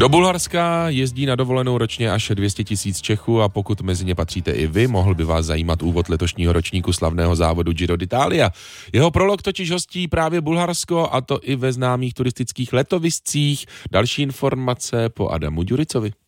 Do Bulharska jezdí na dovolenou ročně až 200 000 Čechů a pokud mezi ně patříte i vy, mohl by vás zajímat úvod letošního ročníku slavného závodu Giro d'Italia. Jeho prolog totiž hostí právě Bulharsko, a to i ve známých turistických letoviscích. Další informace po Adamu Ďuricovi.